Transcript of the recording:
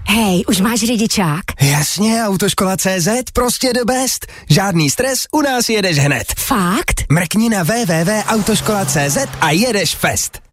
Hej, už máš řidičák? Jasně, Autoškola.cz, prostě the best. Žádný stres, u nás jedeš hned. Fakt? Mrkni na www.autoškola.cz a jedeš fest.